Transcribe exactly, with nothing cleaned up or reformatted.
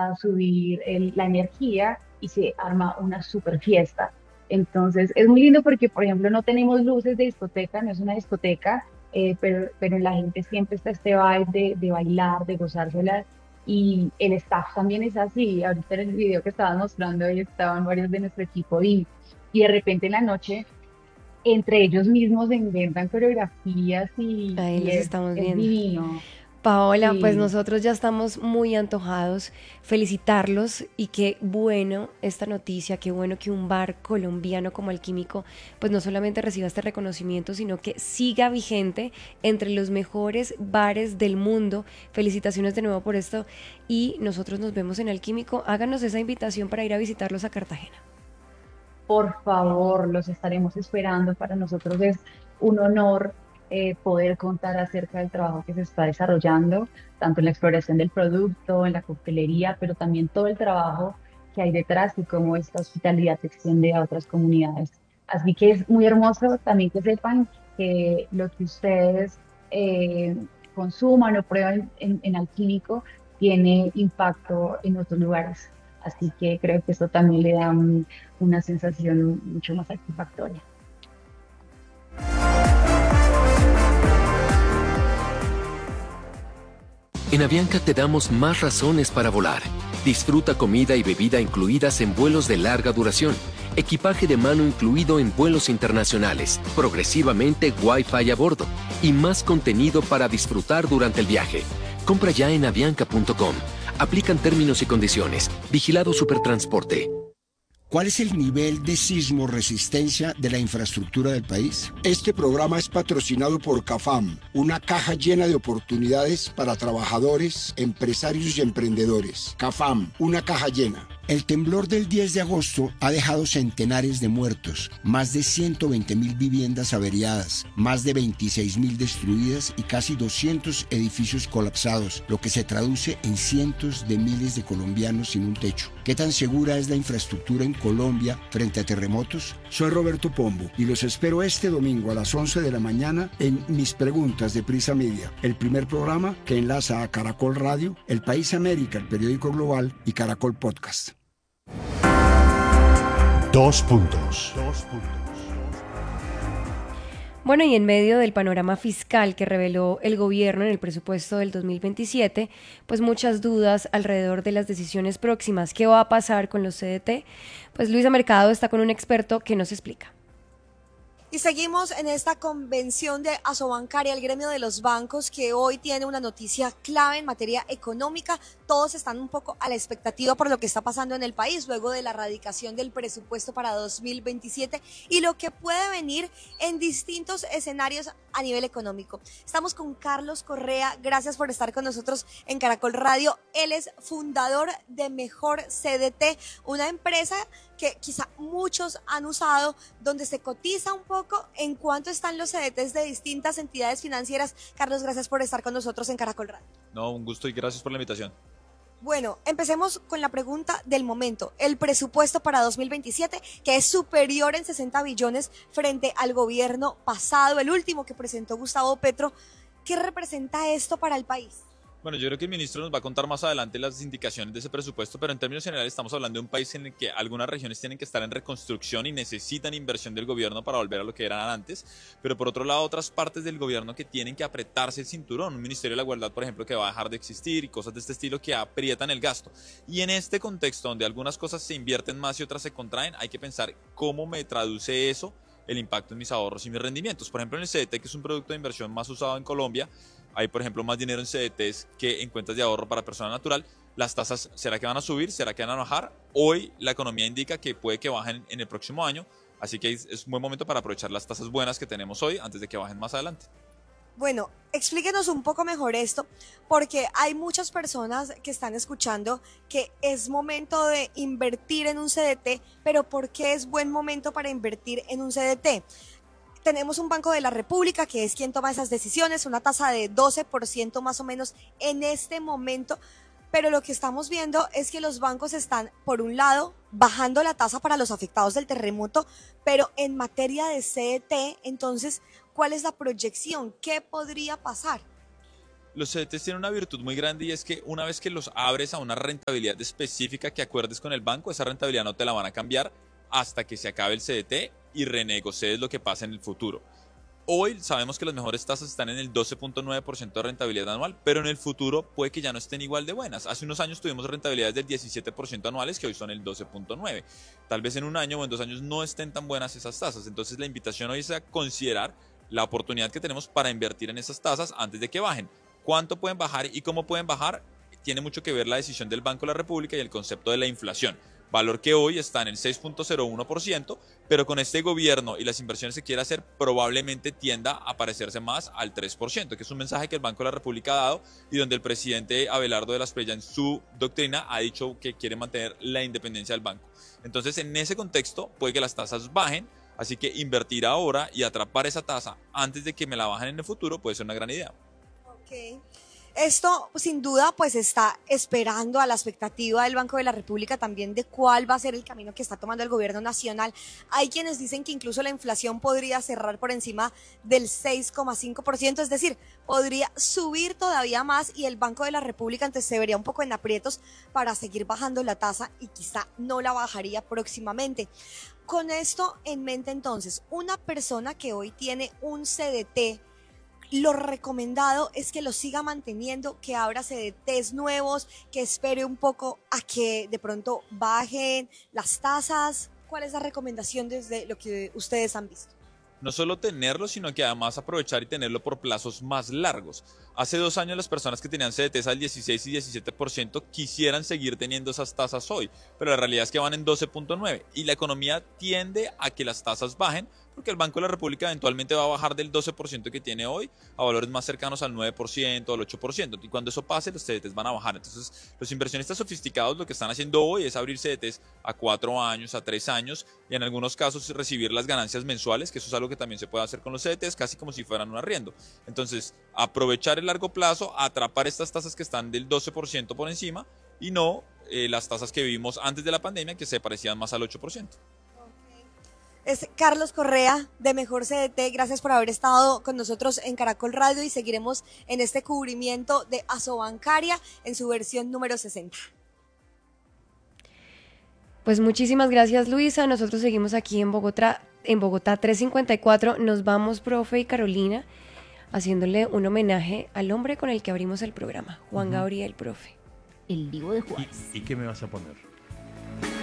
a subir el- la energía y se arma una super fiesta. Entonces es muy lindo porque, por ejemplo, no tenemos luces de discoteca, no es una discoteca, eh, pero, pero en la gente siempre está este vibe de, de bailar, de gozársela, y el staff también es así. Ahorita en el video que estaban mostrando, ahí estaban varios de nuestro equipo y, y de repente en la noche entre ellos mismos se inventan coreografías y, Ahí y los es, estamos es viendo. divino. Paola, pues Sí, nosotros ya estamos muy antojados. Felicitarlos y qué bueno esta noticia, qué bueno que un bar colombiano como Alquímico pues no solamente reciba este reconocimiento, sino que siga vigente entre los mejores bares del mundo. Felicitaciones de nuevo por esto y nosotros nos vemos en Alquímico. Háganos esa invitación para ir a visitarlos a Cartagena. por favor, los estaremos esperando. Para nosotros es un honor eh, poder contar acerca del trabajo que se está desarrollando, tanto en la exploración del producto, en la coctelería, pero también todo el trabajo que hay detrás y cómo esta hospitalidad se extiende a otras comunidades. Así que es muy hermoso también que sepan que lo que ustedes eh, consuman o prueban en, en Alquímico tiene impacto en otros lugares. Así que creo que eso también le da un- una sensación mucho más satisfactoria. En Avianca te damos más razones para volar. Disfruta comida y bebida incluidas en vuelos de larga duración, equipaje de mano incluido en vuelos internacionales, progresivamente Wi-Fi a bordo y más contenido para disfrutar durante el viaje. Compra ya en avianca punto com. Aplican términos y condiciones. Vigilado Supertransporte. ¿Cuál es el nivel de sismo resistencia de la infraestructura del país? Este programa es patrocinado por CAFAM, una caja llena de oportunidades para trabajadores, empresarios y emprendedores. CAFAM, una caja llena. El temblor del diez de agosto ha dejado centenares de muertos, más de ciento veinte mil viviendas averiadas, más de veintiséis mil destruidas y casi doscientos edificios colapsados, lo que se traduce en cientos de miles de colombianos sin un techo. ¿Qué tan segura es la infraestructura en Colombia frente a terremotos? Soy Roberto Pombo y los espero este domingo a las once de la mañana en Mis Preguntas de Prisa Media, el primer programa que enlaza a Caracol Radio, El País América, el periódico global y Caracol Podcast. Dos puntos. Bueno, y en medio del panorama fiscal que reveló el gobierno en el presupuesto del dos mil veintisiete, pues muchas dudas alrededor de las decisiones próximas. ¿Qué va a pasar con los C D T? Pues Luisa Mercado está con un experto que nos explica. Y seguimos en esta convención de Asobancaria, el gremio de los bancos, que hoy tiene una noticia clave en materia económica. Todos están un poco a la expectativa por lo que está pasando en el país luego de la radicación del presupuesto para dos mil veintisiete y lo que puede venir en distintos escenarios a nivel económico. Estamos con Carlos Correa, gracias por estar con nosotros en Caracol Radio. Él es fundador de Mejor C D T, una empresa que quizá muchos han usado, donde se cotiza un poco en cuánto están los C D Ts de distintas entidades financieras. Carlos, gracias por estar con nosotros en Caracol Radio. No, un gusto y gracias por la invitación. Bueno, empecemos con la pregunta del momento. El presupuesto para dos mil veintisiete, que es superior en sesenta billones frente al gobierno pasado, el último que presentó Gustavo Petro. ¿Qué representa esto para el país? Bueno, yo creo que el ministro nos va a contar más adelante las indicaciones de ese presupuesto, pero en términos generales estamos hablando de un país en el que algunas regiones tienen que estar en reconstrucción y necesitan inversión del gobierno para volver a lo que eran antes, pero por otro lado otras partes del gobierno que tienen que apretarse el cinturón, un Ministerio de la Igualdad, por ejemplo, que va a dejar de existir y cosas de este estilo que aprietan el gasto. Y en este contexto donde algunas cosas se invierten más y otras se contraen, hay que pensar cómo me traduce eso el impacto en mis ahorros y mis rendimientos. Por ejemplo, en el C D T, que es un producto de inversión más usado en Colombia, hay, por ejemplo, más dinero en C D Ts que en cuentas de ahorro para persona natural. Las tasas, ¿será que van a subir? ¿Será que van a bajar? Hoy la economía indica que puede que bajen en el próximo año, así que es, es un buen momento para aprovechar las tasas buenas que tenemos hoy antes de que bajen más adelante. Bueno, explíquenos un poco mejor esto, porque hay muchas personas que están escuchando que es momento de invertir en un C D T, pero ¿por qué es buen momento para invertir en un C D T? Tenemos un Banco de la República que es quien toma esas decisiones, una tasa de doce por ciento más o menos en este momento, pero lo que estamos viendo es que los bancos están, por un lado, bajando la tasa para los afectados del terremoto, pero en materia de C D T, entonces, ¿cuál es la proyección? ¿Qué podría pasar? Los C D Ts tienen una virtud muy grande y es que una vez que los abres a una rentabilidad específica que acuerdes con el banco, esa rentabilidad no te la van a cambiar hasta que se acabe el C D T y renegocies lo que pasa en el futuro. Hoy sabemos que las mejores tasas están en el doce punto nueve por ciento de rentabilidad anual, pero en el futuro puede que ya no estén igual de buenas. Hace unos años tuvimos rentabilidades del diecisiete por ciento anuales que hoy son el doce punto nueve por ciento. Tal vez en un año o en dos años no estén tan buenas esas tasas. Entonces la invitación hoy es a considerar la oportunidad que tenemos para invertir en esas tasas antes de que bajen. ¿Cuánto pueden bajar y cómo pueden bajar? Tiene mucho que ver la decisión del Banco de la República y el concepto de la inflación. Valor que hoy está en el seis punto cero uno por ciento, pero con este gobierno y las inversiones que quiere hacer probablemente tienda a parecerse más al tres por ciento, que es un mensaje que el Banco de la República ha dado y donde el presidente Abelardo de la Espriella en su doctrina ha dicho que quiere mantener la independencia del banco. Entonces en ese contexto puede que las tasas bajen, así que invertir ahora y atrapar esa tasa antes de que me la bajen en el futuro puede ser una gran idea. Ok. Esto sin duda pues está esperando a la expectativa del Banco de la República también de cuál va a ser el camino que está tomando el gobierno nacional. Hay quienes dicen que incluso la inflación podría cerrar por encima del seis coma cinco por ciento, es decir, podría subir todavía más y el Banco de la República entonces se vería un poco en aprietos para seguir bajando la tasa y quizá no la bajaría próximamente. Con esto en mente entonces, una persona que hoy tiene un C D T, lo recomendado es que lo siga manteniendo, que abra C D Ts nuevos, que espere un poco a que de pronto bajen las tasas. ¿Cuál es la recomendación desde lo que ustedes han visto? No solo tenerlo, sino que además aprovechar y tenerlo por plazos más largos. Hace dos años las personas que tenían C D Ts al dieciséis y diecisiete por ciento quisieran seguir teniendo esas tasas hoy, pero la realidad es que van en doce punto nueve y la economía tiende a que las tasas bajen porque el Banco de la República eventualmente va a bajar del doce por ciento que tiene hoy a valores más cercanos al nueve por ciento, al ocho por ciento, y cuando eso pase los C D Ts van a bajar. Entonces los inversionistas sofisticados lo que están haciendo hoy es abrir C D Ts a cuatro años, a tres años y en algunos casos recibir las ganancias mensuales, que eso es algo que también se puede hacer con los C D Ts, casi como si fueran un arriendo. Entonces aprovechar el largo plazo, atrapar estas tasas que están del doce por ciento por encima y no eh, las tasas que vivimos antes de la pandemia que se parecían más al ocho por ciento. Es Carlos Correa de Mejor C D T, gracias por haber estado con nosotros en Caracol Radio y seguiremos en este cubrimiento de Asobancaria en su versión número sesenta. Pues muchísimas gracias, Luisa. Nosotros seguimos aquí en Bogotá, en Bogotá trescientos cincuenta y cuatro. Nos vamos, profe y Carolina, haciéndole un homenaje al hombre con el que abrimos el programa, Juan uh-huh. Gabriel, profe. El Divo de Juárez. ¿Y, ¿Y qué me vas a poner?